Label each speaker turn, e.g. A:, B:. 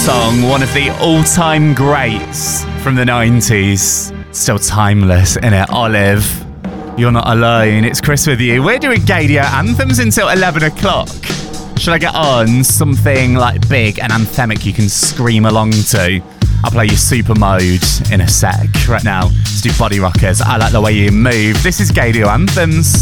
A: song, one of the all-time greats from the 90s. Still timeless, innit? Olive, you're not alone. It's Chris with you. We're doing Gaydio anthems until 11 o'clock. Should I get on something like big and anthemic you can scream along to? I'll play you Super Mode in a sec. Right now, let's do Body Rockers. I Like the Way You Move. This is Gaydio Anthems.